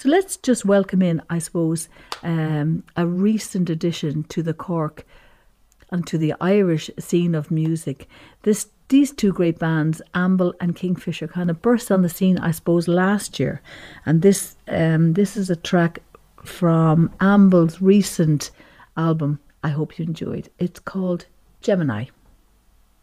So let's just welcome in, I suppose, a recent addition to the Cork and to the Irish scene of music. These two great bands, Amble and Kingfisher, kind of burst on the scene, I suppose, last year. And this is a track from Amble's recent album. I hope you enjoyed. It's called Gemini.